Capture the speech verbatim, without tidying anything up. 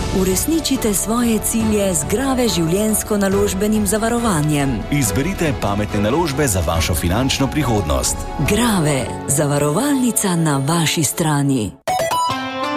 Uresničite svoje cilje z Grave življenjsko naložbenim zavarovanjem. Izberite pametne naložbe za vašo finančno prihodnost. Grave, zavarovalnica na vaši strani.